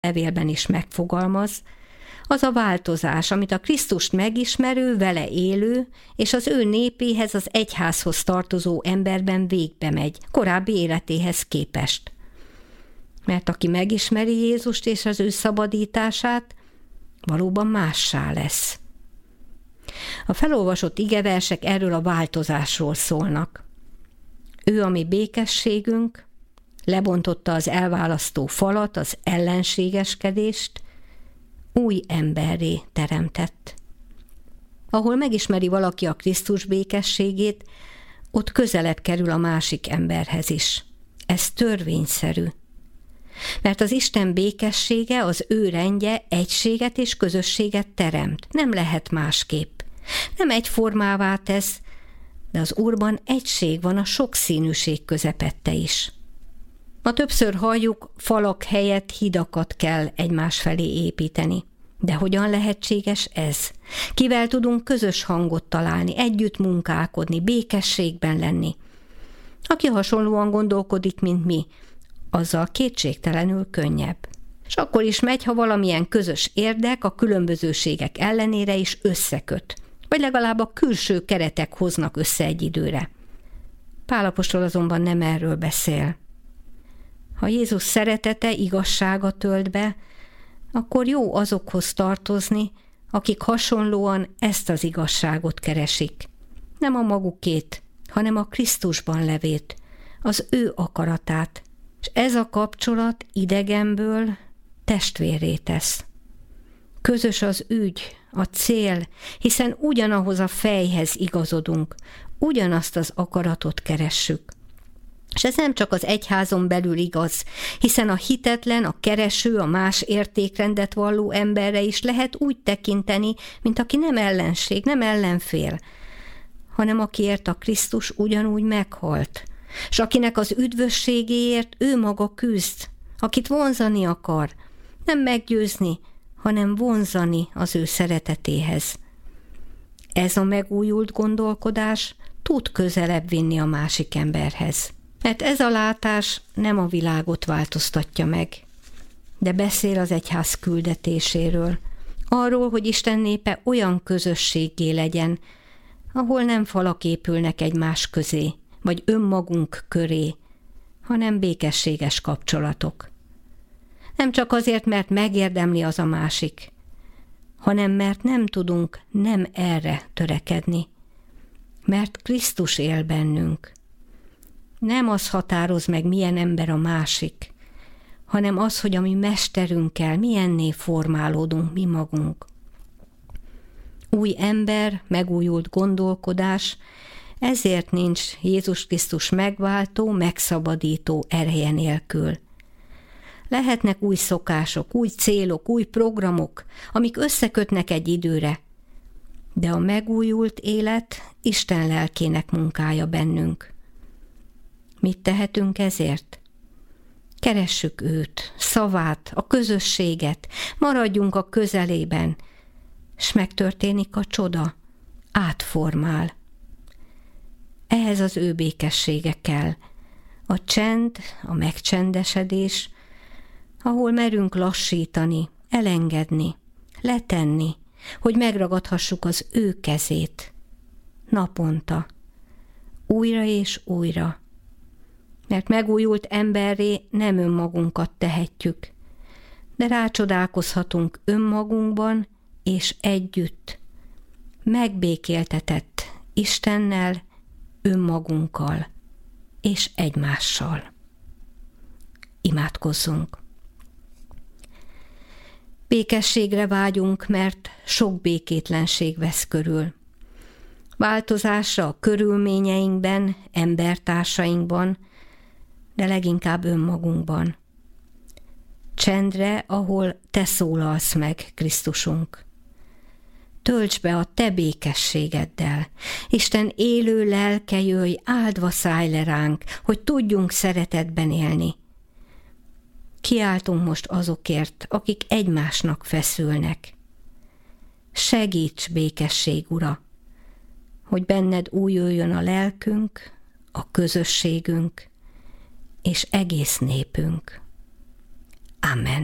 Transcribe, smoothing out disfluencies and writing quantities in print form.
levélben is megfogalmaz, az a változás, amit a Krisztust megismerő, vele élő és az ő népéhez, az egyházhoz tartozó emberben végbe megy, korábbi életéhez képest. Mert aki megismeri Jézust és az ő szabadítását, valóban mássá lesz. A felolvasott igeversek erről a változásról szólnak. Ő a mi békességünk, lebontotta az elválasztó falat, az ellenségeskedést, új emberré teremtett. Ahol megismeri valaki a Krisztus békességét, ott közelebb kerül a másik emberhez is. Ez törvényszerű. Mert az Isten békessége, az ő rendje egységet és közösséget teremt. Nem lehet másképp. Nem egyformává tesz, de az Úrban egység van a sokszínűség közepette is. Ma többször halljuk, falak helyett hidakat kell egymás felé építeni. De hogyan lehetséges ez? Kivel tudunk közös hangot találni, együtt munkálkodni, békességben lenni? Aki hasonlóan gondolkodik, mint mi, azzal kétségtelenül könnyebb. És akkor is megy, ha valamilyen közös érdek a különbözőségek ellenére is összeköt, vagy legalább a külső keretek hoznak össze egy időre. Pál apostol azonban nem erről beszél. Ha Jézus szeretete, igazsága tölt be, akkor jó azokhoz tartozni, akik hasonlóan ezt az igazságot keresik. Nem a magukét, hanem a Krisztusban levét, az ő akaratát, és ez a kapcsolat idegenből testvérré tesz. Közös az ügy, a cél, hiszen ugyanahoz a fejhez igazodunk, ugyanazt az akaratot keressük. És ez nem csak az egyházon belül igaz, hiszen a hitetlen, a kereső, a más értékrendet valló emberre is lehet úgy tekinteni, mint aki nem ellenség, nem ellenfél, hanem akiért a Krisztus ugyanúgy meghalt, és akinek az üdvösségéért ő maga küzd, akit vonzani akar, nem meggyőzni, hanem vonzani az ő szeretetéhez. Ez a megújult gondolkodás tud közelebb vinni a másik emberhez. Mert ez a látás nem a világot változtatja meg, de beszél az egyház küldetéséről, arról, hogy Isten népe olyan közösséggé legyen, ahol nem falak épülnek egymás közé, vagy önmagunk köré, hanem békességes kapcsolatok. Nem csak azért, mert megérdemli az a másik, hanem mert nem tudunk nem erre törekedni, mert Krisztus él bennünk. Nem az határoz meg, milyen ember a másik, hanem az, hogy a mi mesterünkkel milyenné formálódunk mi magunk. Új ember, megújult gondolkodás, ezért nincs Jézus Krisztus megváltó, megszabadító ereje nélkül. Lehetnek új szokások, új célok, új programok, amik összekötnek egy időre, de a megújult élet Isten lelkének munkája bennünk. Mit tehetünk ezért? Keressük őt, szavát, a közösséget, maradjunk a közelében, s megtörténik a csoda, átformál. Ehhez az ő békessége kell, a csend, a megcsendesedés, ahol merünk lassítani, elengedni, letenni, hogy megragadhassuk az ő kezét, naponta, újra és újra. Mert megújult emberré nem önmagunkat tehetjük, de rácsodálkozhatunk önmagunkban és együtt, megbékéltetett Istennel, önmagunkkal és egymással. Imádkozzunk! Békességre vágyunk, mert sok békétlenség vesz körül. Változásra a körülményeinkben, embertársainkban, de leginkább önmagunkban. Csendre, ahol te szólalsz meg, Krisztusunk. Tölts be a te békességeddel. Isten élő lelke jöjj, áldva szállj le ránk, hogy tudjunk szeretetben élni. Kiáltunk most azokért, akik egymásnak feszülnek. Segíts, békesség Ura, hogy benned újuljon a lelkünk, a közösségünk és egész népünk. Amen.